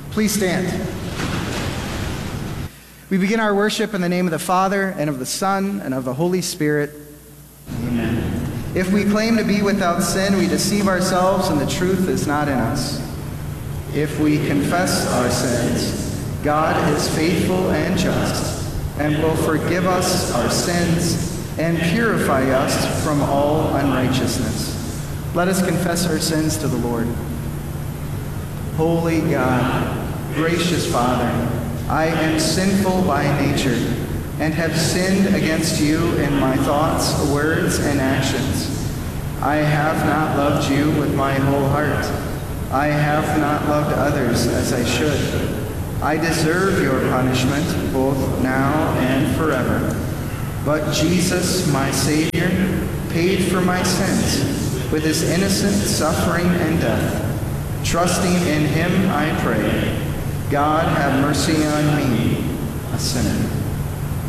Please stand. We begin our worship in the name of the Father, and of the Son, and of the Holy Spirit. Amen. If we claim to be without sin, we deceive ourselves, and the truth is not in us. If we confess our sins, God is faithful and just, and will forgive us our sins and purify us from all unrighteousness. Let us confess our sins to the Lord. Holy God, gracious Father, I am sinful by nature and have sinned against you in my thoughts, words, and actions. I have not loved you with my whole heart. I have not loved others as I should. I deserve your punishment both now and forever. But Jesus, my Savior, paid for my sins with his innocent suffering and death. Trusting in him, I pray. God, have mercy on me, a sinner.